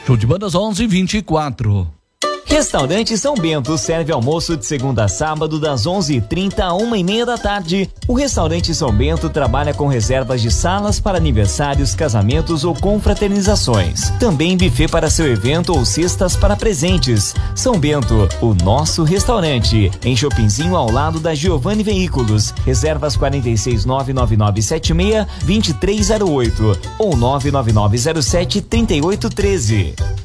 Show de bandas 11h24. Restaurante São Bento serve almoço de segunda a sábado das 11h30 a 1h30 da tarde. O Restaurante São Bento trabalha com reservas de salas para aniversários, casamentos ou confraternizações. Também buffet para seu evento ou cestas para presentes. São Bento, o nosso restaurante. Em Chopinzinho ao lado da Giovanni Veículos. Reservas 4699976-2308 ou 99907-3813.